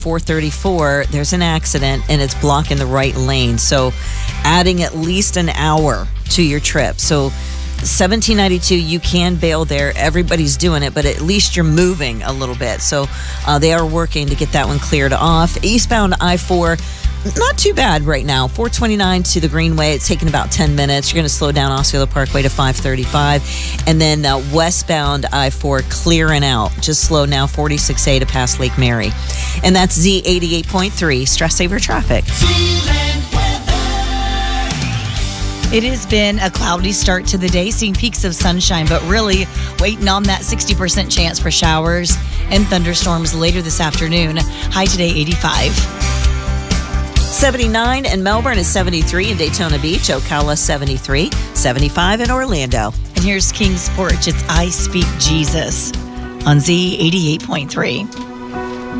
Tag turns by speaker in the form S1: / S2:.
S1: 434, there's an accident and it's blocking the right lane. So adding at least an hour to your trip. So 1792, you can bail there. Everybody's doing it, but at least you're moving a little bit. So they are working to get that one cleared off. Eastbound I-4, not too bad right now. 429 to the Greenway, it's taking about 10 minutes. You're going to slow down Osceola Parkway to 535. And then westbound I-4 clearing out. Just slow now, 46A to past Lake Mary. And that's Z88.3, Stress Saver Traffic.
S2: It has been a cloudy start to the day, seeing peaks of sunshine, but really waiting on that 60% chance for showers and thunderstorms later this afternoon. High today, 85.
S1: 79 in Melbourne is 73 in Daytona Beach, Ocala 73, 75 in Orlando.
S2: And here's King's Porch. It's I Speak Jesus on Z88.3.